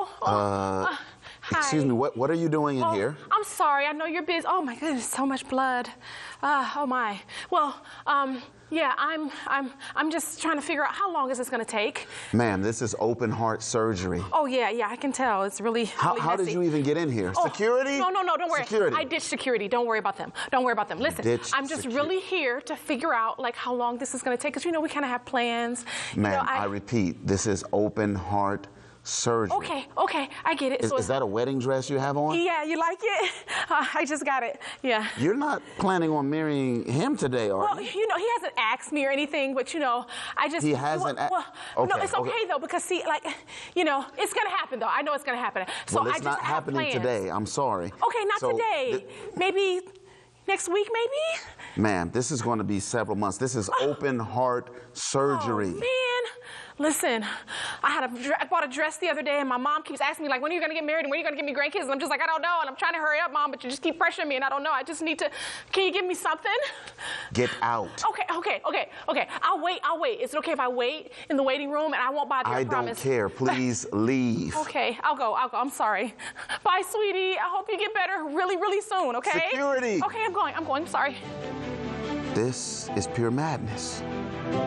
Hi. Excuse me, what are you doing in here? I'm sorry, I know you're busy. Oh my goodness, so much blood. Oh my. Well, yeah, I'm just trying to figure out how long is this going to take. Ma'am, this is open heart surgery. Oh yeah, I can tell. It's really How did you even get in here? Oh, Security? No, don't worry. Security. I ditched security. Don't worry about them. Listen, I'm just really here to figure out like how long this is going to take, because you know we kind of have plans. Ma'am, I repeat, this is open heart surgery. Okay, I get it. Is that a wedding dress you have on? Yeah, you like it? I just got it. Yeah. You're not planning on marrying him today, are you? Well, you know, he hasn't asked me or anything, but you know, I just... He hasn't Well, okay, no, it's okay though, because see, like, you know, it's gonna happen though. I know it's gonna happen. So well, it's I just not have happening plans. today. I'm sorry. Okay, not today. Maybe next week, maybe? Ma'am, this is going to be several months. This is open heart surgery. Oh, man. Listen, I bought a dress the other day, and my mom keeps asking me, like, when are you going to get married and when are you going to give me grandkids? And I'm just like, I don't know, and I'm trying to hurry up, Mom, but you just keep pressuring me, and I don't know. I just need to, can you give me something? Get out. Okay. I'll wait. Is it okay if I wait in the waiting room, and I won't bother you, I promise? Don't care. Please leave. Okay, I'll go. I'm sorry. Bye, sweetie. I hope you get better really, really soon, okay? Security. Okay, I'm going. I'm sorry. This is pure madness.